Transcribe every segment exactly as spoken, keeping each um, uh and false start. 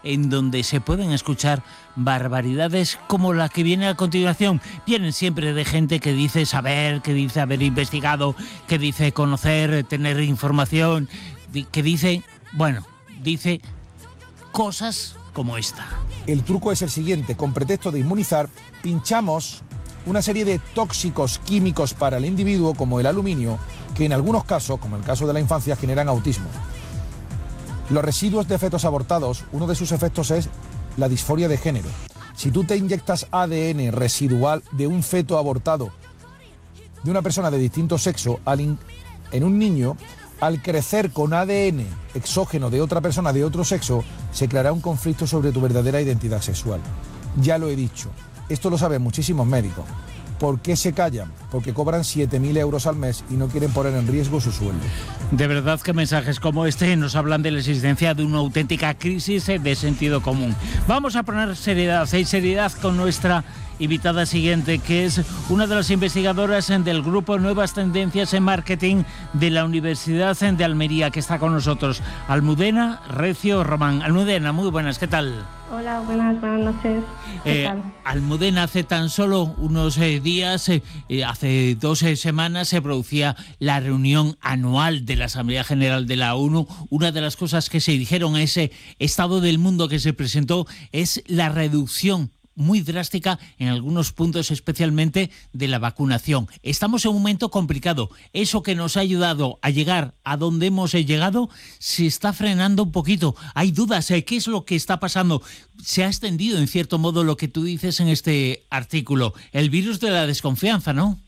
en donde se pueden escuchar barbaridades como la que viene a continuación. Vienen siempre de gente que dice saber, que dice haber investigado, que dice conocer, tener información, que dice, bueno, dice cosas como esta. El truco es el siguiente: con pretexto de inmunizar, pinchamos una serie de tóxicos químicos para el individuo, como el aluminio, que en algunos casos, como el caso de la infancia, generan autismo. Los residuos de fetos abortados, uno de sus efectos es la disforia de género. Si tú te inyectas A D N residual de un feto abortado de una persona de distinto sexo al in- en un niño, al crecer con A D N exógeno de otra persona de otro sexo, se creará un conflicto sobre tu verdadera identidad sexual. Ya lo he dicho, esto lo saben muchísimos médicos. ¿Por qué se callan? Porque cobran siete mil euros al mes y no quieren poner en riesgo su sueldo. De verdad que mensajes como este nos hablan de la existencia de una auténtica crisis de sentido común. Vamos a poner seriedad, hay seriedad con nuestra invitada siguiente, que es una de las investigadoras del grupo Nuevas Tendencias en Marketing de la Universidad de Almería, que está con nosotros, Almudena Recio Román. Almudena, muy buenas, ¿qué tal? Hola, buenas, buenas noches. ¿Qué Eh, tal? Almudena, hace tan solo unos eh, días, eh, eh, hace dos eh, semanas, se producía la reunión anual de la Asamblea General de la ONU. Una de las cosas que se dijeron en ese estado del mundo que se presentó es la reducción muy drástica en algunos puntos, especialmente de la vacunación. Estamos en un momento complicado. Eso que nos ha ayudado a llegar a donde hemos llegado se está frenando un poquito. Hay dudas. ¿eh? ¿Qué es lo que está pasando? Se ha extendido, en cierto modo, lo que tú dices en este artículo. El virus de la desconfianza, ¿no?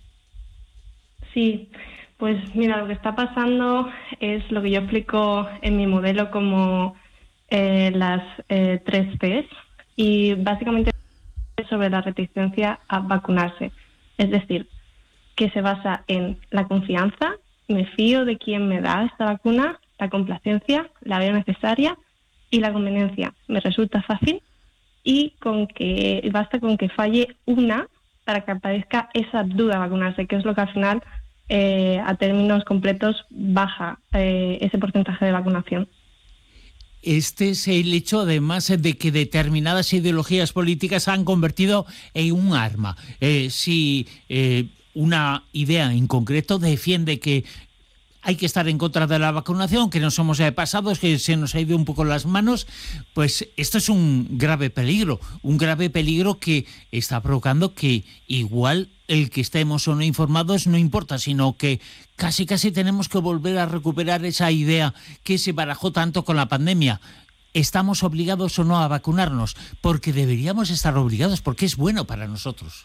Sí, pues mira, lo que está pasando es lo que yo explico en mi modelo como eh, las eh, tres P's, y básicamente sobre la reticencia a vacunarse. Es decir, que se basa en la confianza, me fío de quien me da esta vacuna, la complacencia, la veo necesaria, y la conveniencia, me resulta fácil, y con que basta con que falle una para que aparezca esa duda a vacunarse, que es lo que al final, eh, a términos completos, baja eh, ese porcentaje de vacunación. Este es el hecho, además, de que determinadas ideologías políticas han convertido en un arma. Eh, si eh, una idea en concreto defiende que hay que estar en contra de la vacunación, que no somos eh, pasados, que se nos ha ido un poco las manos, pues esto es un grave peligro, un grave peligro que está provocando que igual el que estemos o no informados no importa, sino que casi casi tenemos que volver a recuperar esa idea que se barajó tanto con la pandemia. ¿Estamos obligados o no a vacunarnos? Porque deberíamos estar obligados, porque es bueno para nosotros.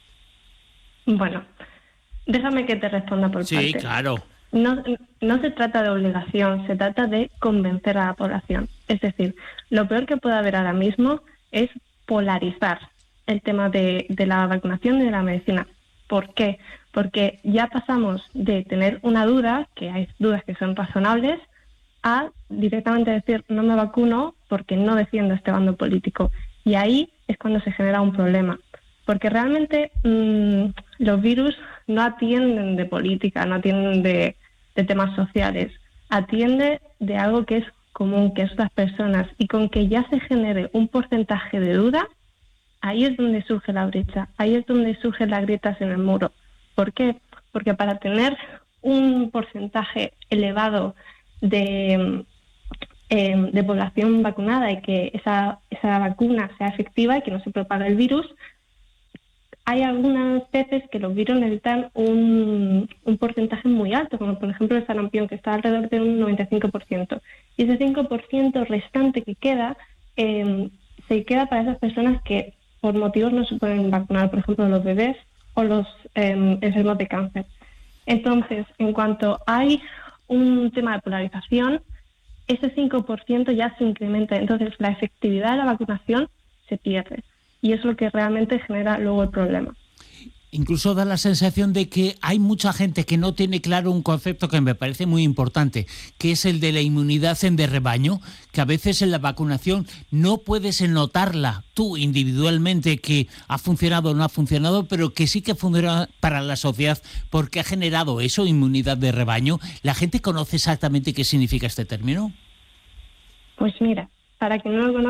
Bueno, déjame que te responda por Sí, partes. Sí, claro. No, no se trata de obligación, se trata de convencer a la población. Es decir, lo peor que puede haber ahora mismo es polarizar el tema de, de la vacunación y de la medicina. ¿Por qué? Porque ya pasamos de tener una duda, que hay dudas que son razonables, a directamente decir no me vacuno porque no defiendo este bando político. Y ahí es cuando se genera un problema. Porque realmente mmm, los virus no atienden de política, no atienden de, de temas sociales, atiende de algo que es común, que es las personas, y con que ya se genere un porcentaje de duda, ahí es donde surge la brecha, ahí es donde surgen las grietas en el muro. ¿Por qué? Porque para tener un porcentaje elevado de, eh, de población vacunada y que esa, esa vacuna sea efectiva y que no se propague el virus, hay algunas veces que los virus necesitan un, un porcentaje muy alto, como por ejemplo el sarampión, que está alrededor de un noventa y cinco por ciento. Y ese cinco por ciento restante que queda, eh, se queda para esas personas que por motivos no se pueden vacunar, por ejemplo los bebés o los eh, enfermos de cáncer. Entonces, en cuanto hay un tema de polarización, ese cinco por ciento ya se incrementa. Entonces, la efectividad de la vacunación se pierde. Y es lo que realmente genera luego el problema. Incluso da la sensación de que hay mucha gente que no tiene claro un concepto que me parece muy importante, que es el de la inmunidad de rebaño, que a veces en la vacunación no puedes notarla tú individualmente que ha funcionado o no ha funcionado, pero que sí que funciona para la sociedad porque ha generado eso, inmunidad de rebaño. ¿La gente conoce exactamente qué significa este término? Pues mira, para quien no lo conoce,